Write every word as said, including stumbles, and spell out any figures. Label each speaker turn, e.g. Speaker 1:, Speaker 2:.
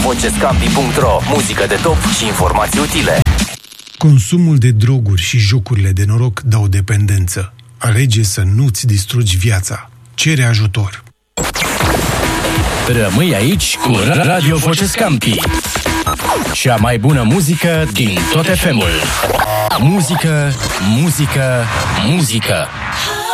Speaker 1: vocescampi punct ro. Muzică de top și informații utile.
Speaker 2: Consumul de droguri și jocurile de noroc dau dependență. Alege să nu-ți distrugi viața. Cere ajutor.
Speaker 1: Rămâi aici cu Radio Vocescampi. Cea mai bună muzică din tot F M-ul. Muzică, muzică, muzică.